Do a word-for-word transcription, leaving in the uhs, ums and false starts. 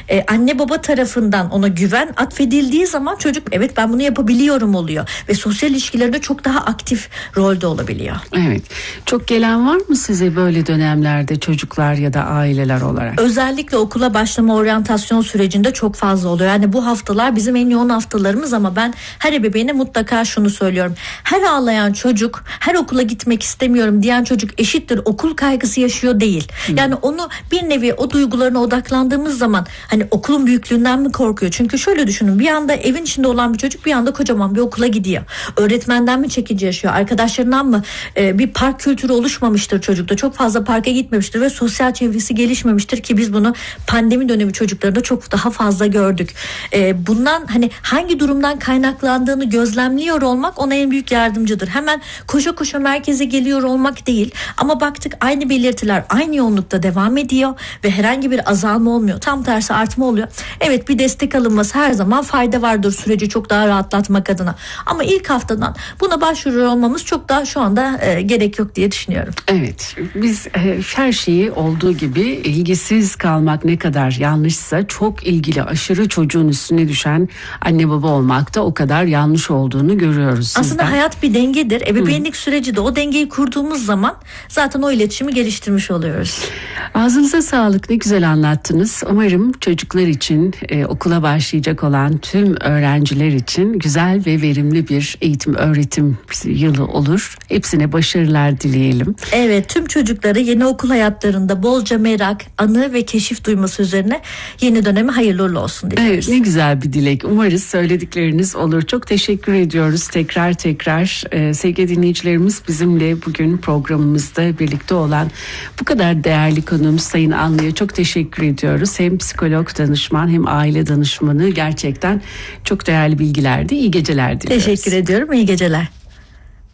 e, anne baba tarafından ona güven atfedildiği zaman çocuk evet ben bunu yapabiliyorum oluyor ve sosyal ilişkilerinde çok daha aktif rolde olabiliyor. Evet. Çok gelen var mı size böyle dönemlerde çocuklar ya da aileler olarak? Özellikle okula başlama oryantasyon sürecinde çok fazla oluyor. Yani bu haftalar bizim en yoğun haftalarımız ama ben her ebeveyne mutlaka şunu söylüyorum. Her ağlayan çocuk, her okula gitmek istemiyorum diyen çocuk eşittir okul kaygısı yaşıyor değil. Hmm. Yani onu bir nevi o duygularına odaklandığımız zaman hani okulun büyüklüğünden mi korkuyor? Çünkü şöyle düşünün, bir anda evin içinde olan bir çocuk bir anda kocaman bir okula gidiyor. Öğretmenden mi çekince yaşıyor? Arkadaşlarından mı? Ee, bir park kültürü oluşmamıştır çocukta. Çok fazla parka gitmemiştir ve sosyal çevresi gelişmemiştir ki biz bunu pandemi dönemi çocuklarında çok daha fazla gördük. Ee, bundan hani hangi durumdan kaynaklandığını gözlemliyor olmak ona en büyük yardımcıdır. Hemen koşa koşa merkeze geliyor olmak değil ama baktık aynı belirtiler aynı yoğunlukta devam ediyor ve herhangi bir azalma olmuyor. Tam tersi artma oluyor. Evet, bir destek alınması her zaman fayda vardır süreci çok daha rahatlatmak adına. Ama ilk haftadan buna başvuruyor olmamız çok daha şu anda e, gerek yok diye düşünüyorum. Evet, biz e, her şeyi olduğu gibi ilgisiz kalmak ne kadar yanlışsa çok ilgili aşırı çocuğun üstüne düşen anne baba olmak da o kadar yanlış olduğunu görüyoruz sizden. Aslında hayat bir dengedir. Ebeveynlik Hı. süreci de o dengeyi kurduğumuz zaman zaten o iletişimi geliştirmiş oluyoruz. Ağzınıza sağlık, ne güzel anlattınız. Umarım çocuklar için, e, okula başlayacak olan tüm öğrenciler için güzel ve verimli bir eğitim öğretim yılı olur. Hepsine başarılar dileyelim. Evet, tüm çocukları yeni okul hayatlarında bolca merak, anı ve keşif duyması üzerine yeni dönemi hayırlı uğurlu olsun diliyoruz. Evet, ne güzel bir dilek. Umarız söyledikleriniz olur. Çok teşekkür ediyoruz tekrar tekrar. Ee, sevgili dinleyicilerimiz, bizimle bugün programımızda birlikte olan bu kadar değerli konuğumuz Sayın Anlı'ya çok teşekkür ediyoruz. Hem psikolog danışman hem aile danışmanı, gerçekten çok değerli bilgilerdi. İyi geceler diliyoruz. Teşekkür ediyorum. İyi geceler.